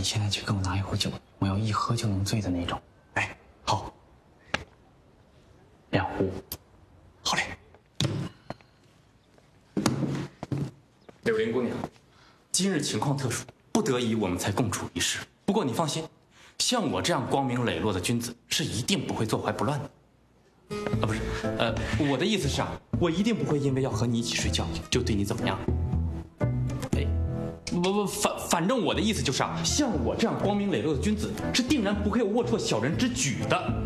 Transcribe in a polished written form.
现在去给我拿一壶酒，我要一喝就能醉的那种。 哎，好 ，2壶。 好嘞。 柳林姑娘，今日情况特殊，不得已我们才共处一室。不过你放心，像我这样光明磊落的君子，是一定不会坐怀不乱的。啊，不是，我的意思是啊，我一定不会因为要和你一起睡觉就对你怎么样。哎，反正我的意思就是啊，像我这样光明磊落的君子，是定然不会有龌龊小人之举的。